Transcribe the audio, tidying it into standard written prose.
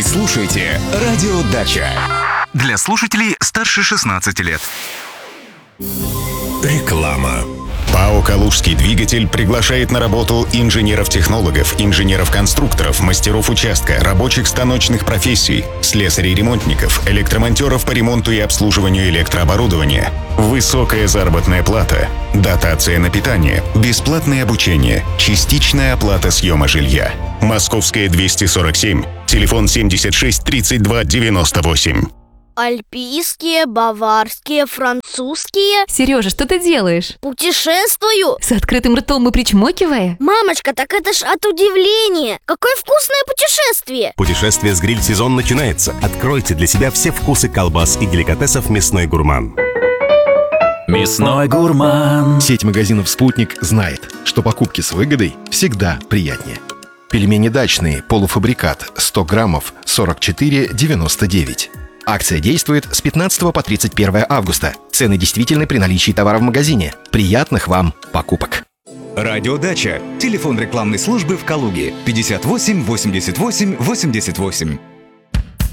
слушаете «Радио Дача». Для слушателей старше 16 лет. Реклама. ПАО «Калужский двигатель» приглашает на работу инженеров-технологов, инженеров-конструкторов, мастеров участка, рабочих станочных профессий, слесарей-ремонтников, электромонтеров по ремонту и обслуживанию электрооборудования. Высокая заработная плата, дотация на питание, бесплатное обучение, частичная оплата съема жилья. Московская 247, телефон 76 32 98. Альпийские, баварские, французские. Сережа, что ты делаешь? Путешествую. С открытым ртом и причмокивая? Мамочка, так это ж от удивления. Какое вкусное путешествие! Путешествие с гриль-сезон начинается. Откройте для себя все вкусы колбас и деликатесов «Мясной гурман». Мясной гурман. Сеть магазинов «Спутник» знает, что покупки с выгодой всегда приятнее. Пельмени дачные, полуфабрикат, 100 граммов, 44,99. Акция действует с 15 по 31 августа. Цены действительны при наличии товара в магазине. Приятных вам покупок. «Радио Дача». Телефон рекламной службы в Калуге 58 88 88.